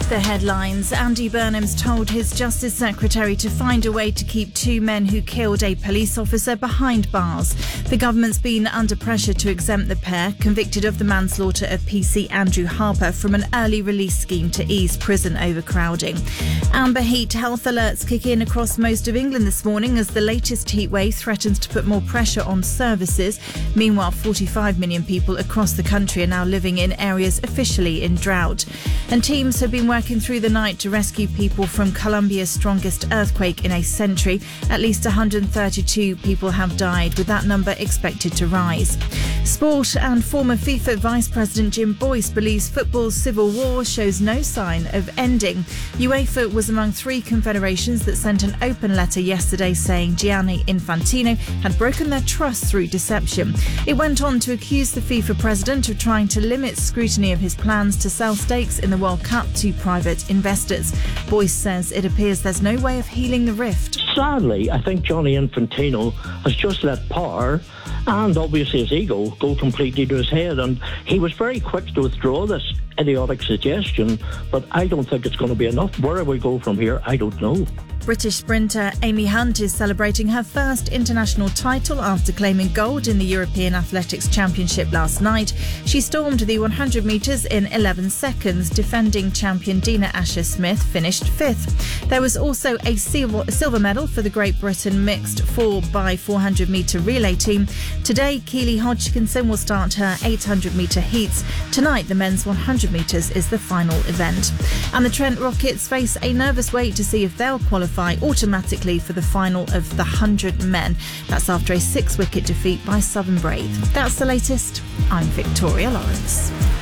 The headlines. Andy Burnham's told his Justice Secretary to find a way to keep two men who killed a police officer behind bars. The government's been under pressure to exempt the pair, convicted of the manslaughter of PC Andrew Harper, from an early release scheme to ease prison overcrowding. Amber heat health alerts kick in across most of England this morning as the latest heatwave threatens to put more pressure on services. Meanwhile, 45 million people across the country are now living in areas officially in drought. And teams have been working through the night to rescue people from Colombia's strongest earthquake in a century. At least 132 people have died, with that number expected to rise. Sport. And former FIFA Vice President Jim Boyce believes football's civil war shows no sign of ending. UEFA was among three confederations that sent an open letter yesterday saying Gianni Infantino had broken their trust through deception. It went on to accuse the FIFA president of trying to limit scrutiny of his plans to sell stakes in the World Cup to private investors. Boyce says it appears there's no way of healing the rift. Sadly, I think Gianni Infantino has just let power and obviously his ego go completely to his head, and he was very quick to withdraw this idiotic suggestion, but I don't think it's going to be enough. Where we go from here, I don't know. British sprinter Amy Hunt is celebrating her first international title after claiming gold in the European Athletics Championship last night. She stormed the 100 metres in 11 seconds. Defending champion Dina Asher-Smith finished fifth. There was also a silver medal for the Great Britain mixed 4x400 metre relay team. Today, Keely Hodgkinson will start her 800 metre heats. Tonight, the men's 100 metres is the final event. And the Trent Rockets face a nervous wait to see if they'll qualify automatically for the final of the 100 men. That's after a 6-wicket defeat by Southern Brave. That's the latest. I'm Victoria Lawrence.